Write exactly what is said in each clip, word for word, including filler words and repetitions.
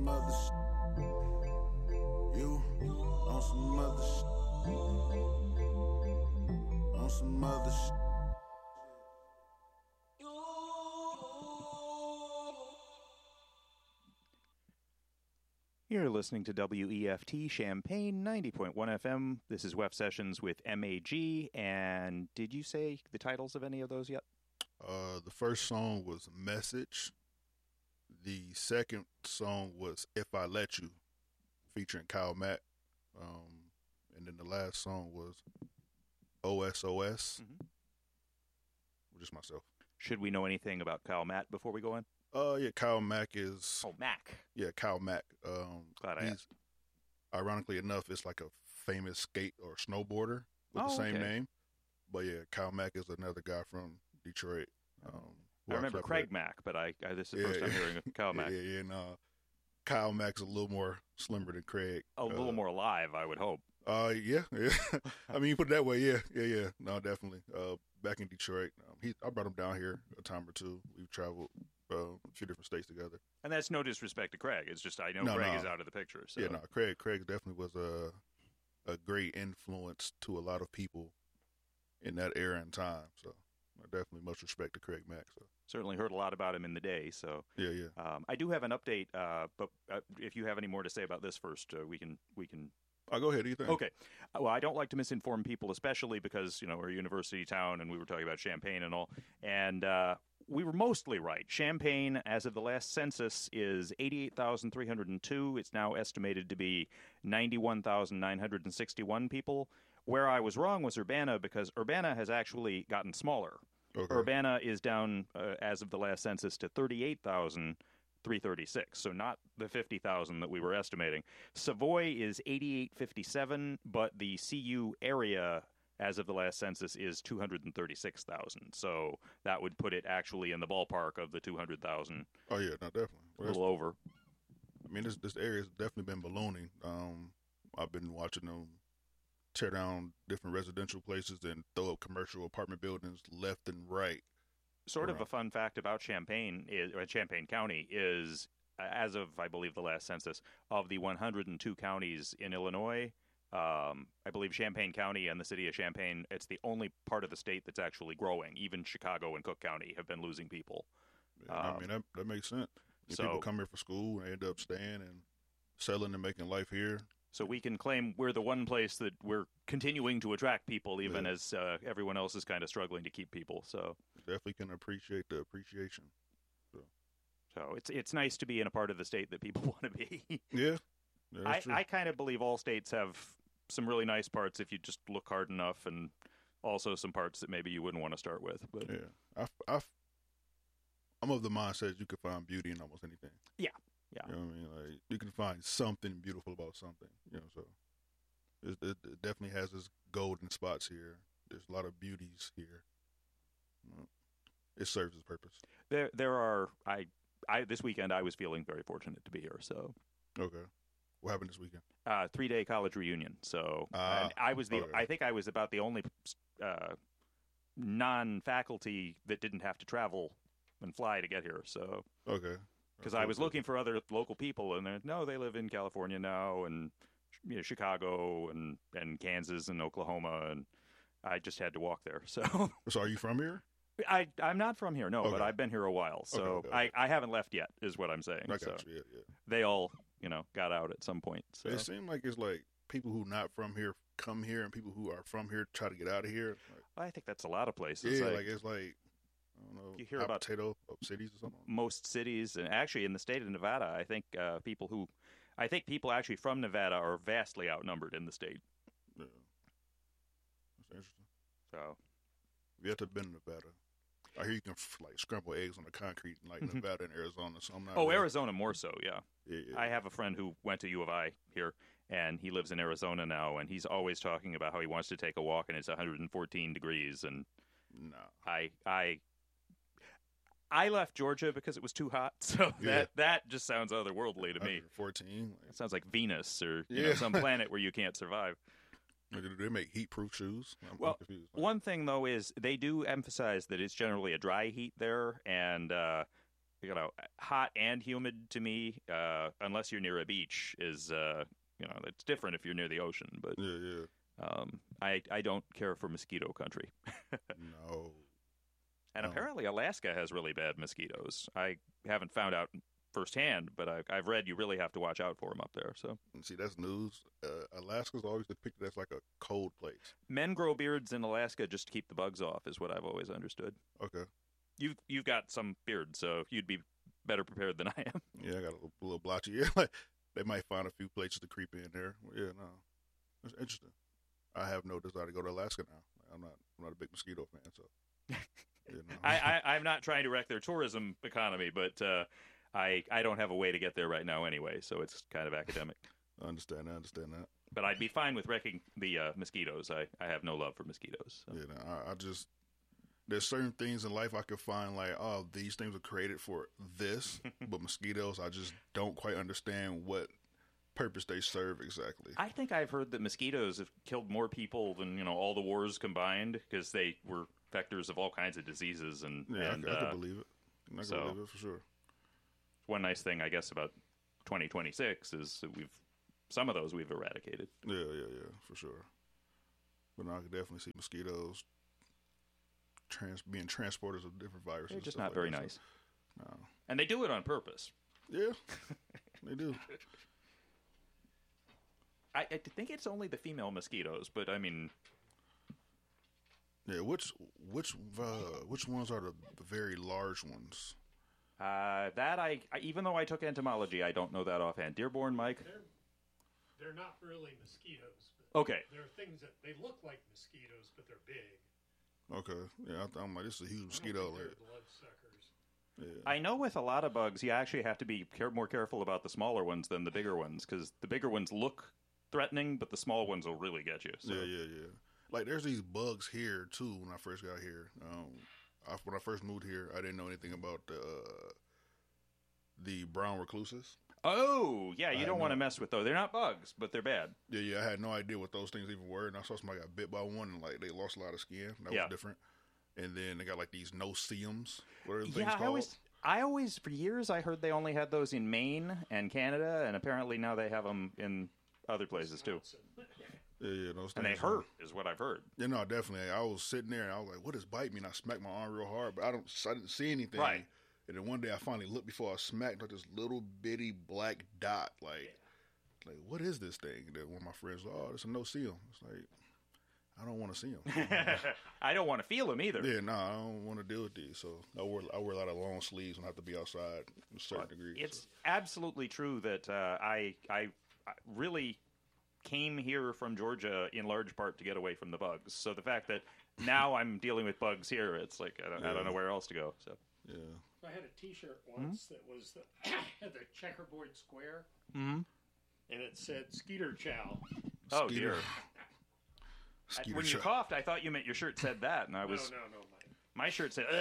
other shit. You on some other shit. On some other shit. You're listening to W E F T Champaign ninety point one F M. This is Wef Sessions with M A G. And did you say the titles of any of those yet? Uh, the first song was Message. The second song was If I Let You, featuring Kyle Mack. Um, and then the last song was O S O S, Mm-hmm. just myself. Should we know anything about Kyle Matt before we go in? Uh, yeah, Kyle Mack is... Oh, Mac. Yeah, Kyle Mack. Um, Glad I he's, asked. Ironically enough, it's like a famous skate or snowboarder with Oh, the same okay. name. But yeah, Kyle Mack is another guy from Detroit. Um, who I remember slept Craig with. Mack, but I, I this is the Yeah, first time yeah. hearing of Kyle Mack. Yeah, yeah, and uh, Kyle Mack's a little more slimmer than Craig. A little uh, more alive, I would hope. Uh, yeah, yeah. I mean, you put it that way, yeah, yeah, yeah. No, definitely. Uh, back in Detroit, um, he I brought him down here a time or two. We've traveled uh, a few different states together. And that's no disrespect to Craig. It's just I know No, Craig no. is out of the picture. So. Yeah, no, Craig, Craig definitely was a a great influence to a lot of people in that era and time. So, definitely much respect to Craig Mack. So. Certainly heard a lot about him in the day. So Yeah, yeah. um, I do have an update, uh, but uh, if you have any more to say about this first, uh, we can we can. Oh, go ahead. Do you think? Okay. Uh, Well, I don't like to misinform people, especially because, you know, we're a university town and we were talking about Champaign and all. And uh, we were mostly right. Champaign, as of the last census, is eighty-eight thousand three hundred two. It's now estimated to be ninety-one thousand nine hundred sixty-one people. Where I was wrong was Urbana, because Urbana has actually gotten smaller. Okay. Urbana is down, uh, as of the last census, to thirty-eight thousand three hundred thirty-six, so not the fifty thousand that we were estimating. Savoy is eighty-eight fifty-seven, but the C U area, as of the last census, is two hundred thirty-six thousand. So that would put it actually in the ballpark of the two hundred thousand, Oh, yeah, no, definitely. a Well, little over. I mean, this this area has definitely been ballooning. Um, I've been watching them tear down different residential places and throw up commercial apartment buildings left and right. Sort of Right. a fun fact about Champaign is uh, Champaign County is, uh, as of I believe the last census, of the one hundred two counties in Illinois, um, I believe Champaign County and the city of Champaign, it's the only part of the state that's actually growing. Even Chicago and Cook County have been losing people. Yeah, I Um, mean, that that makes sense. If so- people come here for school and end up staying and settling and making life here. So we can claim we're the one place that we're continuing to attract people, even Yeah. as uh, everyone else is kind of struggling to keep people. So, Definitely can appreciate the appreciation. so it's it's nice to be in a part of the state that people want to be. Yeah, yeah, I, that's true. I kind of believe all states have some really nice parts if you just look hard enough, and also some parts that maybe you wouldn't want to start with. But yeah, I, I, I'm of the mindset you can find beauty in almost anything. Yeah, yeah. You know what I mean? Like, you can find something beautiful about something. You know, so it, it, it definitely has its golden spots here. There's a lot of beauties here. You know, it serves its purpose. there there are I I this weekend I was feeling very fortunate to be here. So Okay, what happened this weekend? uh, three day college reunion. So Ah, and I was the okay. I think I was about the only uh, non faculty that didn't have to travel and fly to get here. So. Okay, Because I was looking for other local people, and they're, no, they live in California now, and you know, Chicago, and, and Kansas, and Oklahoma, and I just had to walk there. So So, are you from here? I I'm not from here, no, but Okay. I've been here a while, so Okay, okay, okay. I, I haven't left yet, is what I'm saying. I so got you. Yeah, yeah. they all you know got out at some point. So It seems like it's like people who not from here come here, and people who are from here try to get out of here. Like, I think that's a lot of places. yeah, like, like it's like I don't know, You hear hot about- potato of cities or something. most cities, and actually in the state of Nevada, I think uh, people who I think people actually from Nevada are vastly outnumbered in the state. Yeah, that's interesting. So. You have to been in Nevada. I hear you can f- like scramble eggs on the concrete in like Nevada and Arizona. So I'm not. Oh, really- Arizona more so, yeah. Yeah, yeah. I have a friend who went to U of I here, and he lives in Arizona now, and he's always talking about how he wants to take a walk, and it's one hundred fourteen degrees, and Nah. I I I left Georgia because it was too hot, so Yeah. that that just sounds otherworldly to me. fourteen. It sounds like Venus or you know, Yeah. some planet where you can't survive. Like, do they make heat-proof shoes? I'm, I'm Well, confused. Like, One thing though is they do emphasize that it's generally a dry heat there, and uh, you know, hot and humid to me, uh, unless you're near a beach, is uh, you know, it's different if you're near the ocean. But Yeah, yeah. um, I I don't care for mosquito country. No. And No. apparently Alaska has really bad mosquitoes. I haven't found out firsthand, but I, I've read you really have to watch out for them up there. So And see, that's news. Uh, Alaska's always depicted as like a cold place. men grow beards in Alaska just to keep the bugs off, is what I've always understood. Okay. You've you've got some beard, so you'd be better prepared than I am. Yeah, I got a little, little blotchy. Yeah, like they might find a few places to creep in there. Yeah, no, it's interesting. I have no desire to go to Alaska now. I'm not. I'm not a big mosquito fan, so. You know. I, I, I'm not trying to wreck their tourism economy, but uh, I I don't have a way to get there right now anyway, so it's kind of academic. I understand. I understand that. But I'd be fine with wrecking the uh, mosquitoes. I, I have no love for mosquitoes. So. Yeah, no, I, I just there's certain things in life I could find like, oh, these things were created for this, but mosquitoes, I just don't quite understand what purpose they serve exactly. I think I've heard that mosquitoes have killed more people than you know all the wars combined because they were vectors of all kinds of diseases and Yeah, and I, I uh, can believe it. I can so- believe it for sure. one nice thing I guess about twenty twenty-six is that we've some of those we've eradicated. Yeah, yeah, yeah, for sure. But no, I could definitely see mosquitoes trans being transporters of different viruses. They're and just stuff not like very that, so- nice, No. and they do it on purpose. Yeah, they do. I, I think it's only the female mosquitoes, but I mean, Yeah, which which uh, which ones are the, the very large ones? uh, that I, I even though I took entomology, I don't know that offhand. Dearborn, Mike. They're, they're not really mosquitoes. But Okay, they're things that they look like mosquitoes, but they're big. Okay, yeah, I th- I'm like, this is a huge I don't mosquito. think Like, they're bloodsuckers. yeah. I know with a lot of bugs, you actually have to be care- more careful about the smaller ones than the bigger ones because the bigger ones look threatening, but the small ones will really get you. So. Yeah, yeah, yeah. Like, there's these bugs here too. When I first got here, um, I, when I first moved here, I didn't know anything about the uh, the brown recluses. Oh, yeah, you I don't want to know. mess with those. They're not bugs, but they're bad. Yeah, yeah. I had no idea what those things even were, and I saw somebody got bit by one, and like they lost a lot of skin. That Yeah. was different. And then they got like these no-see-ums. What are the Yeah, things I called? always, I always, for years, I heard they only had those in Maine and Canada, and apparently now they have them in other places too. Wisconsin. Yeah, yeah. Those And they things hurt, is what I've heard. Yeah, no, definitely. I was sitting there and I was like, "What does bite me?" And I smacked my arm real hard, but I don't, I didn't see anything. Right. And then one day I finally looked before I smacked like this little bitty black dot. Like, like what is this thing? And then one of my friends, was, "Oh, it's a no see 'em." It's like, I don't want to see them. I don't want to feel them either. Yeah, no, I don't want to deal with these. So I wear, I wear a lot of long sleeves and have to be outside to a certain degree. It's so. absolutely true that uh, I, I I really came here from Georgia in large part to get away from the bugs. So the fact that now I'm dealing with bugs here, it's like I don't, I don't know where else to go. So Yeah. I had a T-shirt once that was the, had the checkerboard square, Mhm. and it said "Skeeter Chow." oh Skeeter- dear. I- Skeeter when you chow. coughed, I thought you meant your shirt said that, and I was no, no, no, Mike. my shirt said.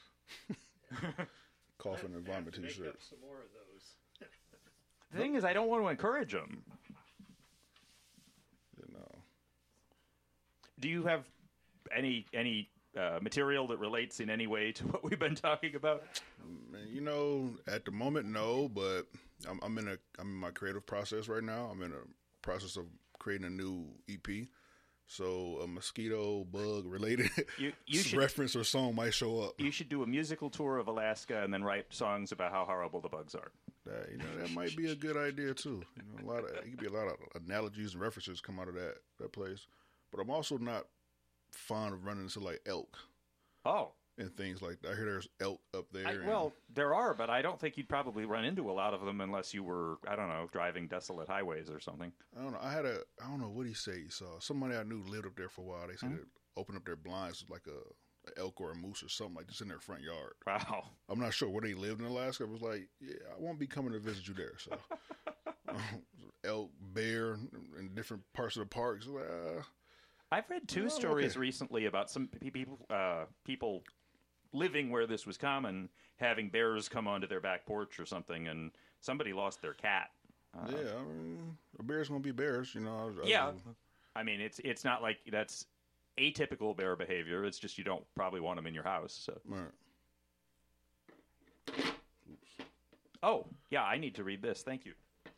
Ugh. Coughing and I have vomit to make t-shirt. up some more of those. The thing is, I don't want to encourage them. You know. Do you have any any uh, material that relates in any way to what we've been talking about? Man, you know, at the moment, no, but I'm, I'm in a I'm in my creative process right now. I'm in a process of creating a new E P. So a mosquito bug related You- you should- reference or song might show up. You should do a musical tour of Alaska and then write songs about how horrible the bugs are. That, you know, that might be a good idea too. You know, a lot of it could be a lot of analogies and references come out of that that place. But I'm also not fond of running into like elk Oh, and things like that. I hear there's elk up there. I, and- well, there are, but I don't think you'd probably run into a lot of them unless you were, I don't know, driving desolate highways or something. I don't know. I had a I don't know what he said he saw. Somebody I knew lived up there for a while. They said Mm-hmm. they opened up their blinds like a, a elk or a moose or something like this in their front yard. Wow. I'm not sure where they lived in Alaska. It was like, yeah, I won't be coming to visit you there. So um, elk, bear, in different parts of the park. So, uh, I've read two Oh, stories okay. recently about some pe- people, uh, people living where this was common, having bears come onto their back porch or something, and somebody lost their cat. Uh, yeah, I mean, a bear's gonna be bears. You know. I, I, Yeah. I mean, it's it's not like that's atypical bear behavior. It's just you don't probably want them in your house. So. Right. Oh, yeah, I need to read this. Thank you.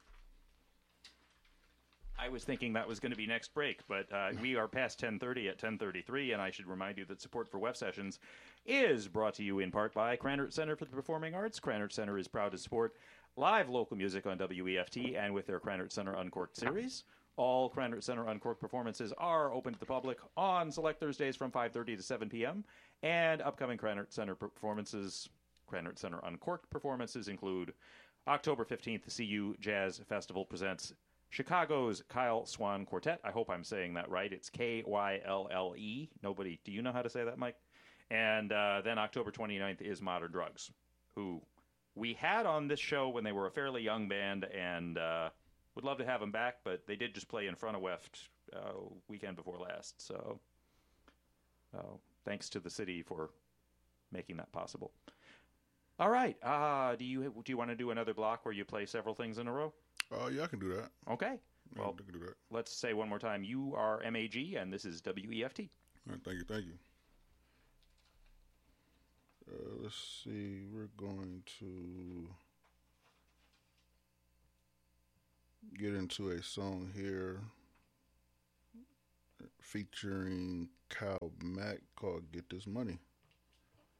I was thinking that was going to be next break, but uh, we are past ten thirty at ten thirty-three, and I should remind you that support for W E F Sessions is brought to you in part by Cranert Center for the Performing Arts. Cranert Center is proud to support live local music on W E F T and with their Cranert Center Uncorked series. All Cranert Center Uncorked performances are open to the public on select Thursdays from five thirty to seven p.m., and upcoming Cranert Center performances, Cranert Center Uncorked performances include October fifteenth, the C U Jazz Festival presents Chicago's Kyle Swan Quartet. I hope I'm saying that right. It's K Y L L E. Nobody, do you know how to say that, Mike? And uh, then October twenty-ninth is Modern Drugs, who we had on this show when they were a fairly young band, and uh, would love to have them back, but they did just play in front of W E F T uh, weekend before last. So uh, thanks to the city for making that possible. All right. Uh, do you do you want to do another block where you play several things in a row? Oh, uh, yeah, I can do that. Okay. Yeah, Well, I can do that. let's say one more time. You are M A G, and this is W E F T. All right, thank you, thank you. Uh, let's see. We're going to get into a song here featuring Kyle Mack called "Get This Money."